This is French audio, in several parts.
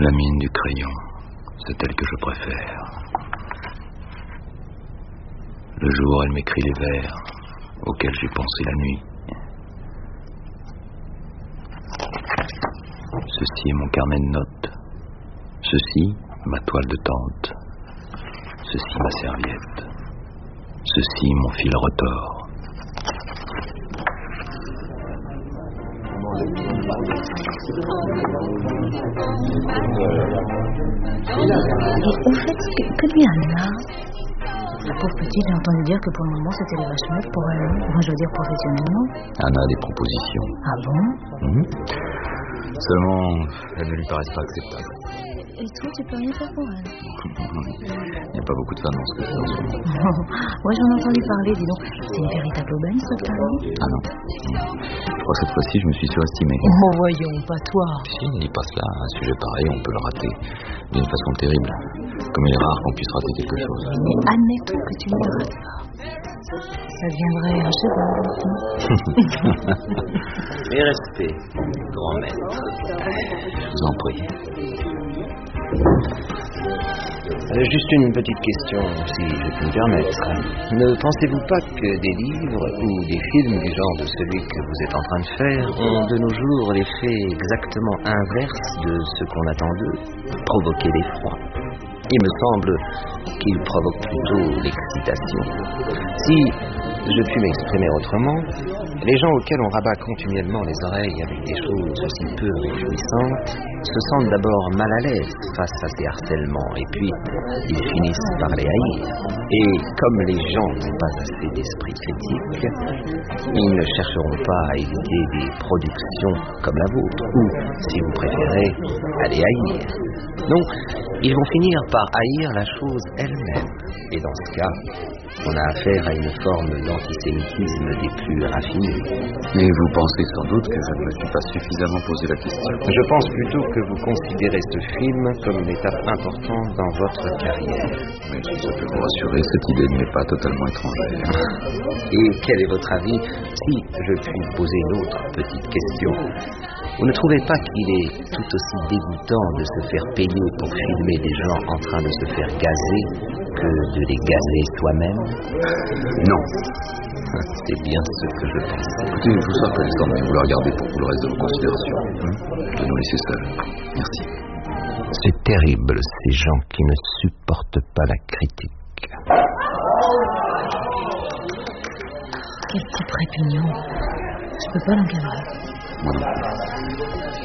La mine du crayon, c'est elle que je préfère. Le jour, elle m'écrit les vers auxquels j'ai pensé la nuit. Ceci est mon carnet de notes. Ceci, ma toile de tente. Ceci, ma serviette. Ceci, mon fil retors. Et au fait, que lui Anna? La pauvre petite, j'ai entendu dire que pour le moment c'était les vaches maigres pour elle. Moi je veux dire professionnellement. Anna a des propositions. Ah bon? Seulement, elles ne lui paraissent pas acceptables. Et toi, tu peux rien faire pour elle? Il n'y a pas beaucoup de femmes dans ce que je fais en ce moment. Ouais, j'en ai entendu parler, dis donc. C'est une véritable aubaine, cette famille? Ah non. Je crois que cette fois-ci, je me suis surestimé. Oh, voyons, pas toi. Si, il passe là, un sujet pareil, on peut le rater d'une façon terrible. Comme il est rare qu'on puisse rater quelque chose. Mais admettons que tu ne le rates pas. Ça deviendrait un cheval. Mes respects, grand maître. Je vous en prie. Juste une petite question, si je peux me permettre. Ne pensez-vous pas que des livres ou des films du genre de celui que vous êtes en train de faire ont de nos jours l'effet exactement inverse de ce qu'on attend d'eux, provoquer l'effroi? Il me semble qu'ils provoquent plutôt l'excitation. Si je puis m'exprimer autrement, les gens auxquels on rabat continuellement les oreilles avec des choses aussi peu réjouissantes se sentent d'abord mal à l'aise face à ces harcèlements et puis ils finissent par les haïr. Et comme les gens n'ont pas assez d'esprit critique, ils ne chercheront pas à éviter des productions comme la vôtre ou, si vous préférez, à les haïr. Non, ils vont finir par haïr la chose elle-même. Et dans ce cas, on a affaire à une forme d'antisémitisme des plus raffinés. Mais vous pensez sans doute que je ne me suis pas suffisamment posé la question. Je pense plutôt que vous considérez ce film comme une étape importante dans votre carrière. Mais si ça peut vous rassurer, cette idée ne m'est pas totalement étrangère. Et quel est votre avis, si je puis vous poser une autre petite question? Vous ne trouvez pas qu'il est tout aussi dégoûtant de se faire payer pour filmer des gens en train de se faire gazer que de les gazer soi-même? Non. C'est bien ce que je pense. Écoutez, je vous serai reconnaissant de vous le regarder pour tout le reste de vos considérations. De nous laisser seuls. Merci. C'est terrible, ces gens qui ne supportent pas la critique. Quel type répugnant. Je peux pas l'encadrer. Moi non plus.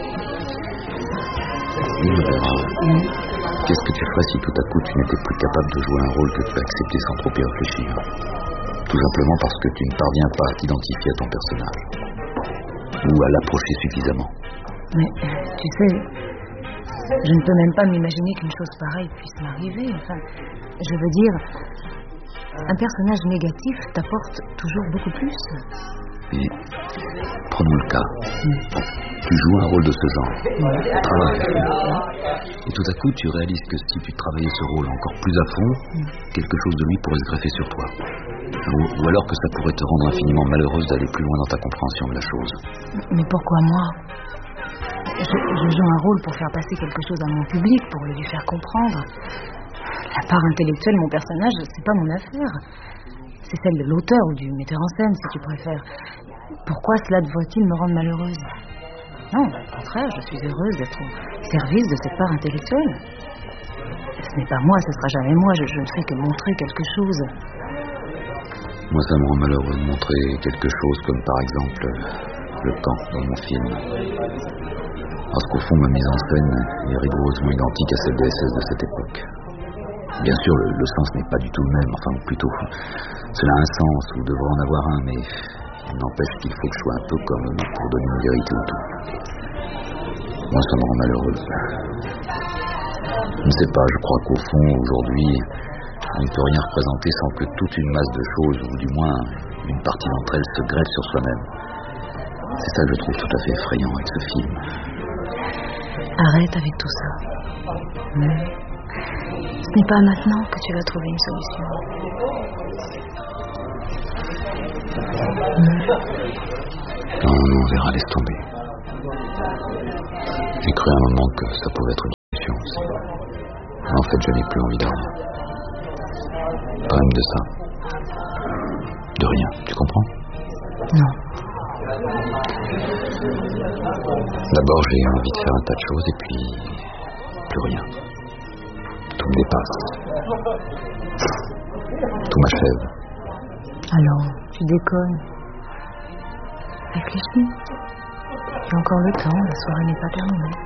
Il me verra. Qu'est-ce que tu ferais si tout à coup tu n'étais plus capable de jouer un rôle que tu as accepté sans trop y réfléchir? Tout simplement parce que tu ne parviens pas à t'identifier à ton personnage. Ou à l'approcher suffisamment. Mais, tu sais, je ne peux même pas m'imaginer qu'une chose pareille puisse m'arriver. Enfin, je veux dire, un personnage négatif t'apporte toujours beaucoup plus. Et prenons le cas. Tu joues un rôle de ce genre. Au travail. Et tout à coup, tu réalises que si tu travaillais ce rôle encore plus à fond, quelque chose de lui pourrait se greffer sur toi. Ou alors que ça pourrait te rendre infiniment malheureuse d'aller plus loin dans ta compréhension de la chose. Mais pourquoi moi? Je joue un rôle pour faire passer quelque chose à mon public, pour lui faire comprendre. La part intellectuelle de mon personnage, c'est pas mon affaire. C'est celle de l'auteur ou du metteur en scène, si tu préfères. Pourquoi cela devrait-il me rendre malheureuse? Non, au contraire, je suis heureuse d'être au service de cette part intellectuelle. Ce n'est pas moi, ce sera jamais moi, je ne fais que montrer quelque chose. Moi, ça me rend malheureux de montrer quelque chose comme par exemple le camp dans mon film. Parce qu'au fond, ma mise en scène est rigoureusement identique à celle des SS de cette époque. Bien sûr, le sens n'est pas du tout le même, enfin plutôt, cela a un sens, ou devrait en avoir un, mais il n'empêche qu'il faut que je sois un peu comme pour donner une vérité au tout. Moi, ça me rend malheureuse. Je ne sais pas, je crois qu'au fond, aujourd'hui, on ne peut rien représenter sans que toute une masse de choses, ou du moins une partie d'entre elles, se greffe sur soi-même. C'est ça que je trouve tout à fait effrayant avec ce film. Arrête avec tout ça. Ce n'est pas maintenant que tu vas trouver une solution. Non, on verra, laisse tomber. J'ai cru à un moment que ça pouvait être une solution. fait, je n'ai plus envie de rien. Pas même de ça. De rien, tu comprends? Non. D'abord, j'ai envie de faire un tas de choses et puis... plus rien. Tout me dépasse. Tout m'achève. Alors, tu déconnes. Réfléchis. Il y a encore le temps, la soirée n'est pas terminée.